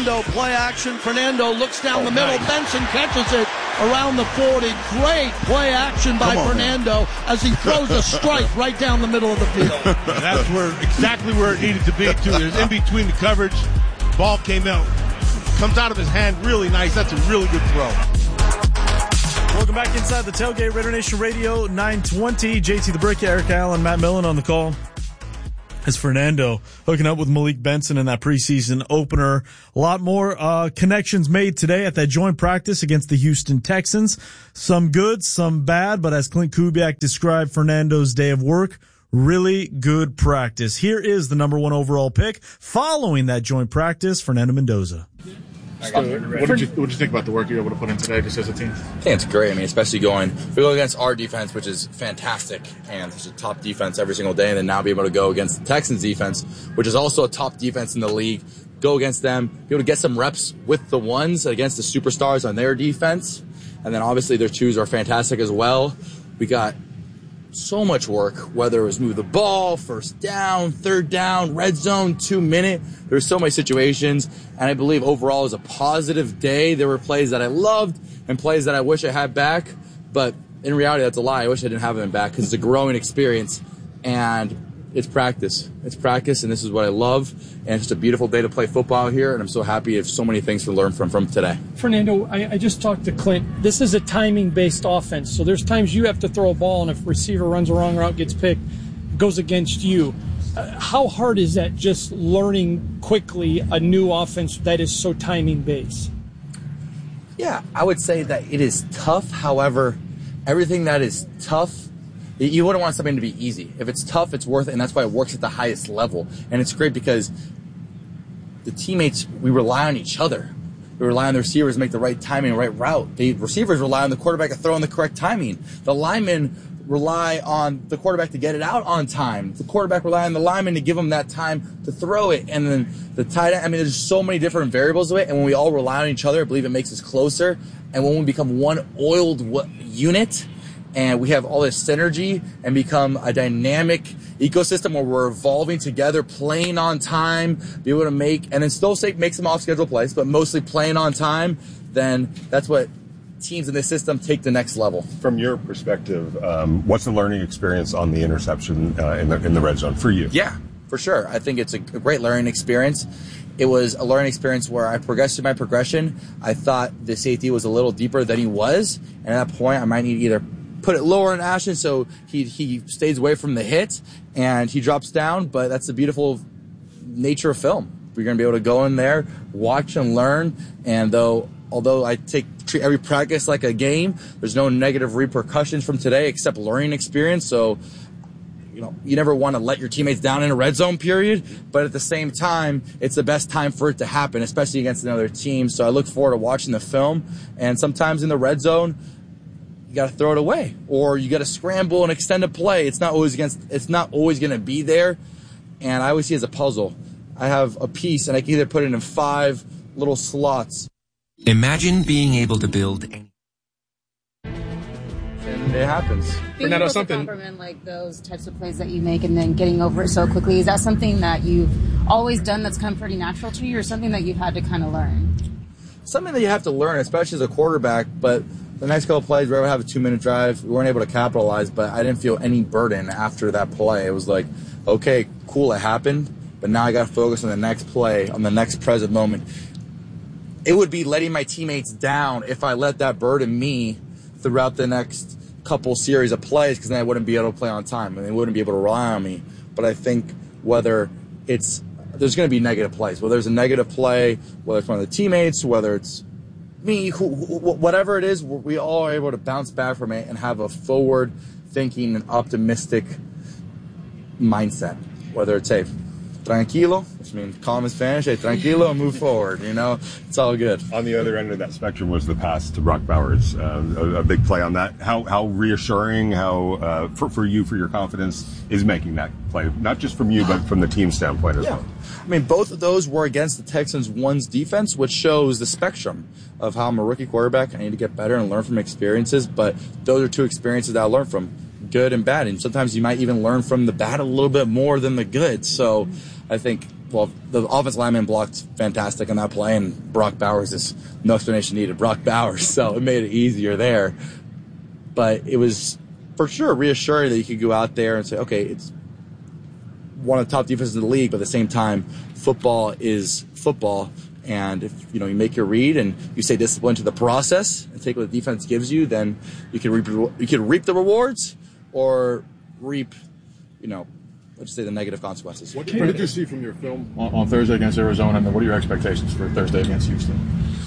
Fernando, play action. Fernando looks down the middle. Nice. Benson catches it around the 40. Great play action by Fernando as he throws a strike right down the middle of the field. That's exactly where it needed to be, too. It was in between the coverage. Ball comes out of his hand really nice. That's a really good throw. Welcome back inside the tailgate. Raider Nation Radio 920. JT the Brick, Eric Allen, Matt Millen on the call. As Fernando hooking up with Malik Benson in that preseason opener. A lot more connections made today at that joint practice against the Houston Texans. Some good, some bad, but as Clint Kubiak described Fernando's day of work, really good practice. Here is the number 1 overall pick following that joint practice, Fernando Mendoza. What did you think about the work you were able to put in today just as a team? I think it's great. I mean, especially we go against our defense, which is fantastic, and it's a top defense every single day, and then now be able to go against the Texans defense, which is also a top defense in the league, go against them, be able to get some reps with the ones against the superstars on their defense, and then obviously their twos are fantastic as well. We got so much work, whether it was move the ball, first down, third down, red zone, 2-minute. There's so many situations, and I believe overall it was a positive day. There were plays that I loved and plays that I wish I had back, but in reality, that's a lie. I wish I didn't have them back because it's a growing experience, and it's practice. It's practice, and this is what I love, and it's just a beautiful day to play football here, and I'm so happy of so many things to learn from today. Fernando, I just talked to Clint. This is a timing-based offense, so there's times you have to throw a ball, and if a receiver runs a wrong route, gets picked, goes against you. How hard is that, just learning quickly a new offense that is so timing-based? Yeah, I would say that it is tough. However, everything that is tough, you wouldn't want something to be easy. If it's tough, it's worth it, and that's why it works at the highest level. And it's great because the teammates, we rely on each other. We rely on the receivers to make the right timing and right route. The receivers rely on the quarterback to throw in the correct timing. The linemen rely on the quarterback to get it out on time. The quarterback rely on the lineman to give them that time to throw it. And then the tight end, I mean, there's so many different variables of it. And when we all rely on each other, I believe it makes us closer. And when we become one oiled unit, and we have all this synergy and become a dynamic ecosystem where we're evolving together, playing on time, be able to make some off-schedule plays, but mostly playing on time, then that's what teams in this system take the next level. From your perspective, what's the learning experience on the interception in the red zone for you? Yeah, for sure. I think it's a great learning experience. It was a learning experience where I progressed through my progression. I thought the safety was a little deeper than he was, and at that point I might need to either put it lower in Ashton so he stays away from the hit and he drops down, but that's the beautiful nature of film. We're going to be able to go in there, watch and learn, and although I treat every practice like a game, there's no negative repercussions from today except learning experience. So, you never want to let your teammates down in a red zone period, but at the same time, it's the best time for it to happen, especially against another team. So I look forward to watching the film, and sometimes in the red zone, you got to throw it away, or you got to scramble and extend a play. It's not always going to be there, and I always see it as a puzzle. I have a piece, and I can either put it in 5 little slots. Imagine being able to build any. And it happens. Being able to compliment like those types of plays that you make and then getting over it so quickly, is that something that you've always done that's come pretty natural to you, or something that you've had to kind of learn? Something that you have to learn, especially as a quarterback, but the next couple of plays, we were able to have a 2-minute drive. We weren't able to capitalize, but I didn't feel any burden after that play. It was like, okay, cool, it happened, but now I got to focus on the next play, on the next present moment. It would be letting my teammates down if I let that burden me throughout the next couple series of plays, because then I wouldn't be able to play on time, and they wouldn't be able to rely on me. But I think there's going to be negative plays. Whether there's a negative play, whether it's one of the teammates, whether it's me, whatever it is, we all are able to bounce back from it and have a forward-thinking and optimistic mindset. Whether it's, hey, tranquilo, which means calm in Spanish, hey, tranquilo, and move forward, it's all good. On the other end of that spectrum was the pass to Brock Bowers, a big play on that. How reassuring, for you, for your confidence, is making that play, not just from you, but from the team standpoint as well? I mean, both of those were against the Texans' one's defense, which shows the spectrum of how I'm a rookie quarterback. I need to get better and learn from experiences, but those are 2 experiences that I learned from, good and bad. And sometimes you might even learn from the bad a little bit more than the good. So I think well, the offensive lineman blocked fantastic on that play, and Brock Bowers is no explanation needed. Brock Bowers, so it made it easier there. But it was for sure reassuring that you could go out there and say, okay, it's one of the top defenses in the league, but at the same time, football is football. And if you make your read and you stay disciplined to the process and take what the defense gives you, then you can reap the rewards or reap, let's say the negative consequences. What did you see from your film on Thursday against Arizona, and what are your expectations for Thursday against Houston?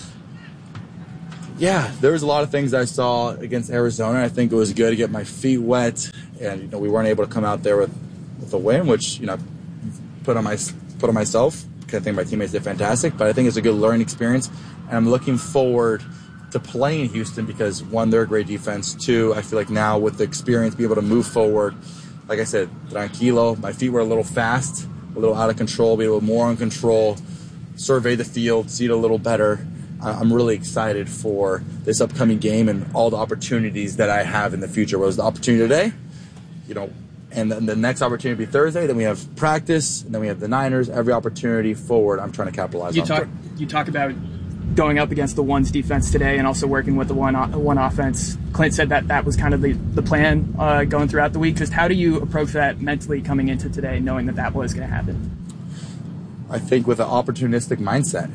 Yeah, there was a lot of things I saw against Arizona. I think it was good to get my feet wet, and we weren't able to come out there with a win, which put on myself. I think my teammates did fantastic, but I think it's a good learning experience, and I'm looking forward to playing Houston because, one, they're a great defense. Two, I feel like now with the experience, be able to move forward. Like I said, tranquilo. My feet were a little fast, a little out of control, be a little more in control, survey the field, see it a little better. I'm really excited for this upcoming game and all the opportunities that I have in the future. What was the opportunity today? And then the next opportunity will be Thursday. Then we have practice, and then we have the Niners. Every opportunity forward, I'm trying to capitalize on. You talk about going up against the ones defense today and also working with the one offense. Clint said that was kind of the plan going throughout the week. Just how do you approach that mentally coming into today, knowing that was going to happen? I think with an opportunistic mindset.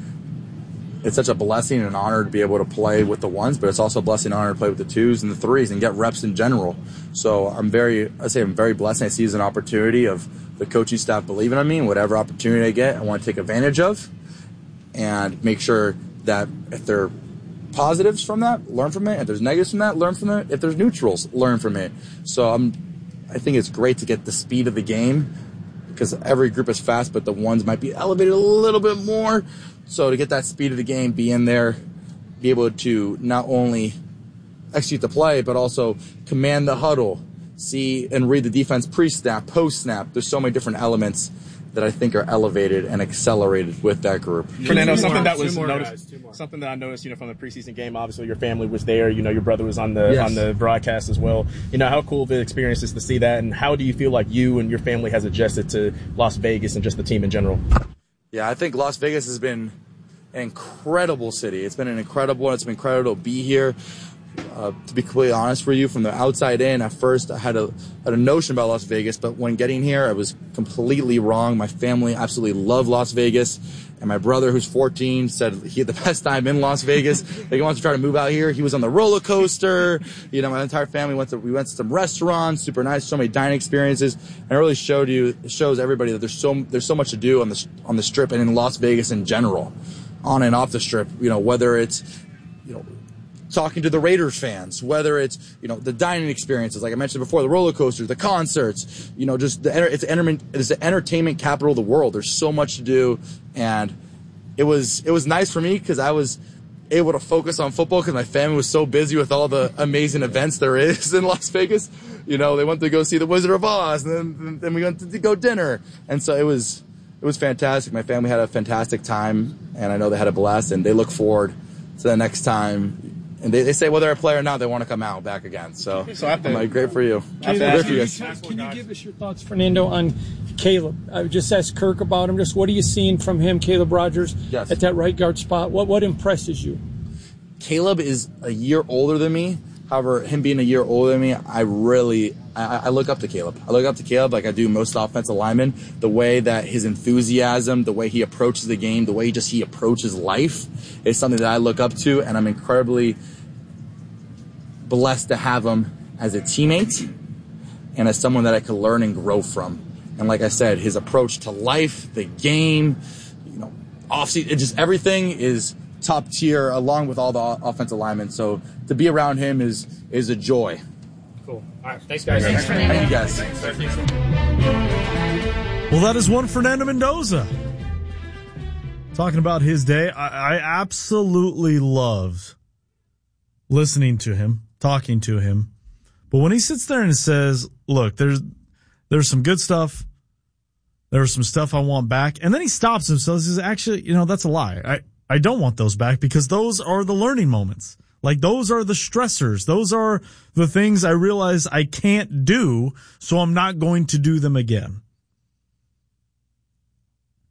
It's such a blessing and an honor to be able to play with the ones, but it's also a blessing and honor to play with the twos and the threes and get reps in general. So I'm very blessed. I see it as an opportunity of the coaching staff believing in me, and whatever opportunity I get, I want to take advantage of and make sure that if there are positives from that, learn from it. If there's negatives from that, learn from it. If there's neutrals, learn from it. So I think it's great to get the speed of the game because every group is fast, but the ones might be elevated a little bit more. So to get that speed of the game, be in there, be able to not only execute the play, but also command the huddle, see and read the defense pre-snap, post-snap. There's so many different elements that I think are elevated and accelerated with that group. Fernando, something that I noticed, from the preseason game. Obviously, your family was there. Your brother was on the broadcast as well. How cool of an experience is to see that, and how do you feel like you and your family has adjusted to Las Vegas and just the team in general? Yeah, I think Las Vegas has been an incredible city. It's been incredible to be here. To be completely honest for you, from the outside in, at first I had a notion about Las Vegas, but when getting here, I was completely wrong. My family absolutely loved Las Vegas, and my brother, who's 14, said he had the best time in Las Vegas. He wants to try to move out here. He was on the roller coaster. My entire family we went to some restaurants, super nice, so many dining experiences, and it really shows everybody that there's so much to do on the Strip and in Las Vegas in general, on and off the Strip. Whether it's talking to the Raiders fans, whether it's the dining experiences, like I mentioned before, the roller coasters, the concerts, just it's the entertainment capital of the world. There's so much to do, and it was nice for me because I was able to focus on football because my family was so busy with all the amazing events there is in Las Vegas. They went to go see the Wizard of Oz, and then we went to go dinner, and so it was fantastic. My family had a fantastic time, and I know they had a blast, and they look forward to the next time. And they say whether I play or not, they want to come out back again. So I'm great for you. Can you give us your thoughts, Fernando, on Caleb? I just asked Kirk about him. Just what are you seeing from him, Caleb Rogers, at that right guard spot? What impresses you? Caleb is a year older than me. However, him being a year older than me, I look up to Caleb. I look up to Caleb like I do most offensive linemen. The way that his enthusiasm, the way he approaches the game, the way he approaches life is something that I look up to, and I'm incredibly blessed to have him as a teammate and as someone that I can learn and grow from. And like I said, his approach to life, the game, off-season, just everything is top tier along with all the offensive linemen. So to be around him is a joy. Cool. All right. Thanks, guys. Thank you, guys. Well, that is one Fernando Mendoza. Talking about his day. I absolutely loved listening to him, talking to him. But when he sits there and says, look, there's some good stuff. There's some stuff I want back. And then he stops himself and says, actually, that's a lie. I don't want those back because those are the learning moments. Like, those are the stressors. Those are the things I realize I can't do, so I'm not going to do them again.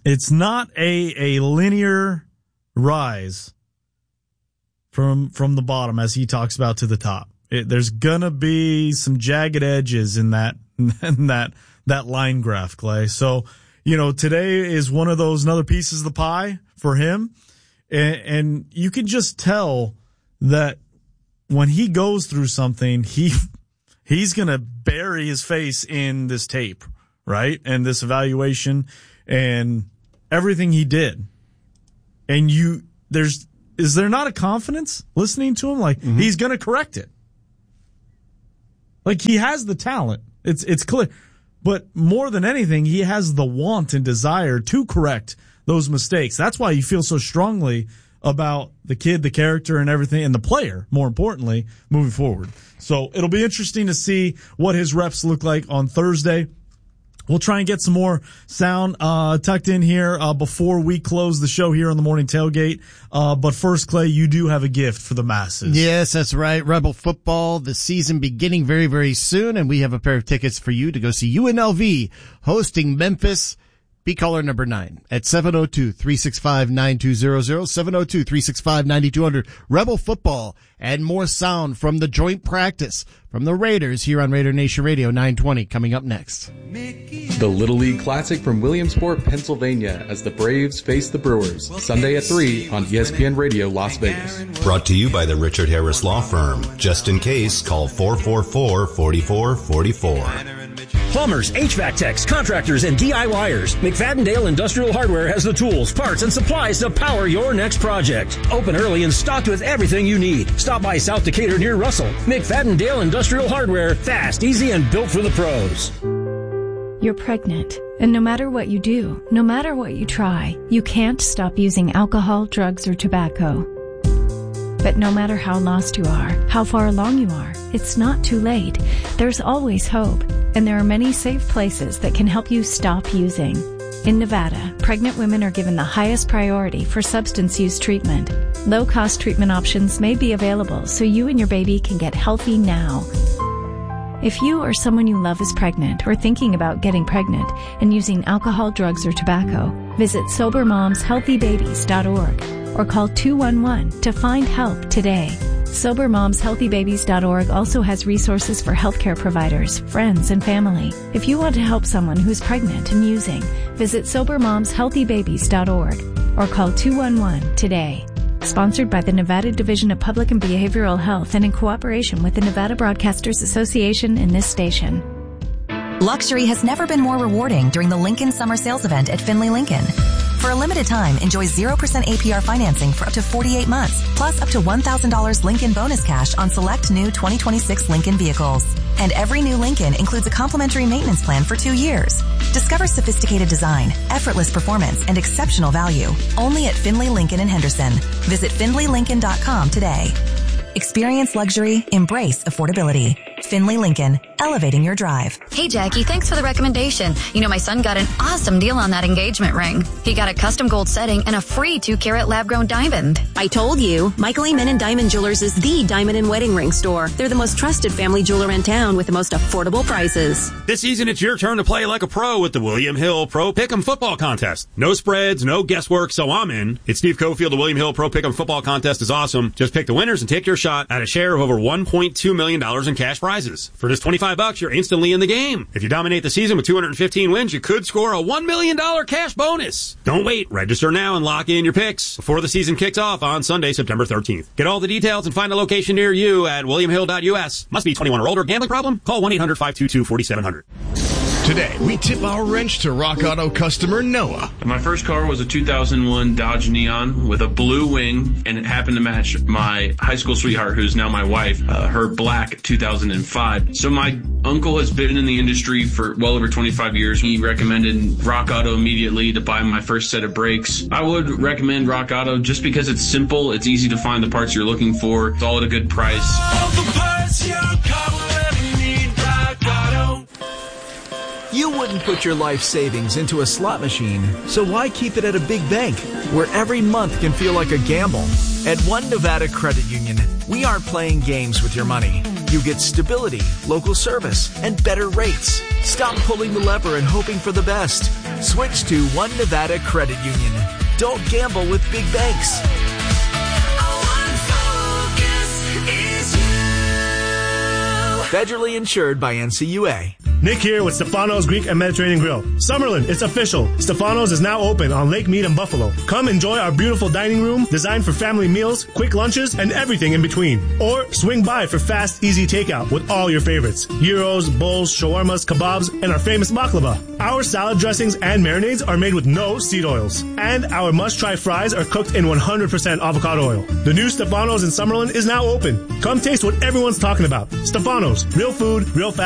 It's not a linear rise from the bottom, as he talks about, to the top. There's gonna be some jagged edges in that line graph, Clay. So, today is one of those another pieces of the pie for him. And you can just tell that when he goes through something, he's going to bury his face in this tape, right? And this evaluation and everything he did. And is there not a confidence listening to him? Like, he's going to correct it. Like, he has the talent. It's clear. But more than anything, he has the want and desire to correct those mistakes. That's why you feel so strongly about the kid, the character, and everything, and the player, more importantly, moving forward. So it'll be interesting to see what his reps look like on Thursday. We'll try and get some more sound tucked in here before we close the show here on the Morning Tailgate. But first, Clay, you do have a gift for the masses. Yes, that's right. Rebel football, the season beginning very, very soon, and we have a pair of tickets for you to go see UNLV hosting Memphis. Be caller number 9 at 702-365-9200, 702-365-9200. Rebel football and more sound from the joint practice from the Raiders here on Raider Nation Radio 920 coming up next. The Little League Classic from Williamsport, Pennsylvania, as the Braves face the Brewers, Sunday at 3 on ESPN Radio Las Vegas. Brought to you by the Richard Harris Law Firm. Just in case, call 444-4444. Plumbers, HVAC techs, contractors, and DIYers. McFadden-Dale Industrial Hardware has the tools, parts, and supplies to power your next project. Open early and stocked with everything you need. Stop by South Decatur near Russell. McFadden-Dale Industrial Hardware. Fast, easy, and built for the pros. You're pregnant, and no matter what you do, no matter what you try, you can't stop using alcohol, drugs, or tobacco. But no matter how lost you are, how far along you are, it's not too late. There's always hope, and there are many safe places that can help you stop using. In Nevada, pregnant women are given the highest priority for substance use treatment. Low-cost treatment options may be available so you and your baby can get healthy now. If you or someone you love is pregnant or thinking about getting pregnant and using alcohol, drugs, or tobacco, visit SoberMomsHealthyBabies.org or call 211 to find help today. SoberMomsHealthyBabies.org also has resources for healthcare providers, friends, and family. If you want to help someone who's pregnant and using, visit SoberMomsHealthyBabies.org or call 211 today. Sponsored by the Nevada Division of Public and Behavioral Health and in cooperation with the Nevada Broadcasters Association and this station. Luxury has never been more rewarding during the Lincoln Summer Sales Event at Findlay Lincoln. For a limited time, enjoy 0% APR financing for up to 48 months, plus up to $1,000 Lincoln bonus cash on select new 2026 Lincoln vehicles. And every new Lincoln includes a complimentary maintenance plan for 2 years. Discover sophisticated design, effortless performance, and exceptional value. Only at Findlay Lincoln in Henderson. Visit FindlayLincoln.com today. Experience luxury, embrace affordability. Findlay Lincoln, elevating your drive. Hey, Jackie, thanks for the recommendation. My son got an awesome deal on that engagement ring. He got a custom gold setting and a free 2-carat lab-grown diamond. I told you, Michael Amen & Diamond Jewelers is the diamond and wedding ring store. They're the most trusted family jeweler in town with the most affordable prices. This season, it's your turn to play like a pro with the William Hill Pro Pick'em Football Contest. No spreads, no guesswork, so I'm in. It's Steve Cofield. The William Hill Pro Pick'em Football Contest is awesome. Just pick the winners and take your shot at a share of over $1.2 million in cash prizes. For just $25, you're instantly in the game. If you dominate the season with 215 wins, you could score a $1 million cash bonus. Don't wait. Register now and lock in your picks before the season kicks off on Sunday, September 13th. Get all the details and find a location near you at williamhill.us. Must be 21 or older. Gambling problem? Call 1-800-522-4700. Today, we tip our wrench to Rock Auto customer Noah. My first car was a 2001 Dodge Neon with a blue wing, and it happened to match my high school sweetheart, who's now my wife, her black 2005. So my uncle has been in the industry for well over 25 years. He recommended Rock Auto immediately to buy my first set of brakes. I would recommend Rock Auto just because it's simple, it's easy to find the parts you're looking for, it's all at a good price. All the parts your car will ever need, Rock Auto. You wouldn't put your life savings into a slot machine, so why keep it at a big bank where every month can feel like a gamble? At One Nevada Credit Union, we aren't playing games with your money. You get stability, local service, and better rates. Stop pulling the lever and hoping for the best. Switch to One Nevada Credit Union. Don't gamble with big banks. Federally insured by NCUA. Nick here with Stefano's Greek and Mediterranean Grill. Summerlin, it's official. Stefano's is now open on Lake Mead and Buffalo. Come enjoy our beautiful dining room designed for family meals, quick lunches, and everything in between. Or swing by for fast, easy takeout with all your favorites. Gyros, bowls, shawarmas, kebabs, and our famous baklava. Our salad dressings and marinades are made with no seed oils. And our must-try fries are cooked in 100% avocado oil. The new Stefano's in Summerlin is now open. Come taste what everyone's talking about. Stefano's, real food, real fast.